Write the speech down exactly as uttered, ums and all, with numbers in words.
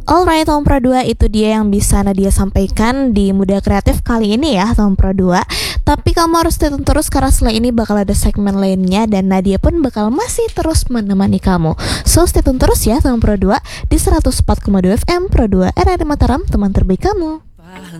Alright, Tom Pro dua itu dia yang bisa Nadia sampaikan di Muda Kreatif kali ini ya, Tom Pro dua. Tapi kamu harus stay tune terus karena setelah ini bakal ada segmen lainnya dan Nadia pun bakal masih terus menemani kamu. So stay tune terus ya Tom Pro dua di seratus empat koma dua F M Pro dua R R I Mataram, teman terbaik kamu.